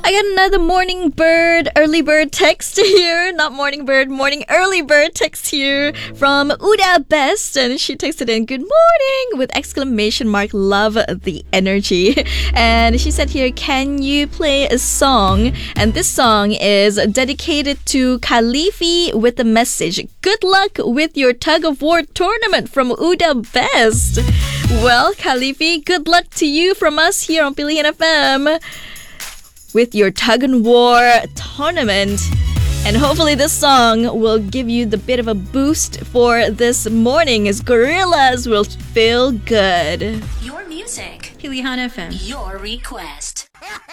I got another morning bird, early bird text here. Not morning bird, morning early bird text here from Uda Best. And she texted in, good morning, with exclamation mark, love the energy. And she said here, can you play a song? And this song is dedicated to Khalifi with the message, good luck with your tug of war tournament from Uda Best. Well, Khalifi, good luck to you from us here on Pilihan FM with your tug and war tournament. And hopefully this song will give you the bit of a boost for this morning as Gorillaz will feel good. Your music. Pilihan FM. Your request.